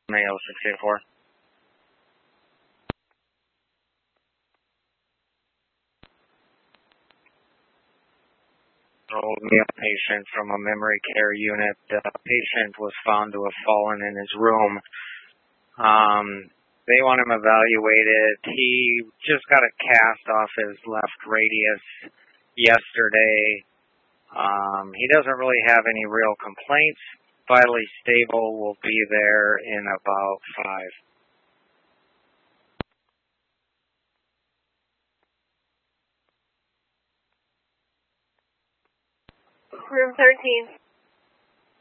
Mayo 684. A patient from a memory care unit. The patient was found to have fallen in his room. They want him evaluated. He just got a cast off his left radius yesterday. He doesn't really have any real complaints. Vitally stable, will be there in about 5. Room 13.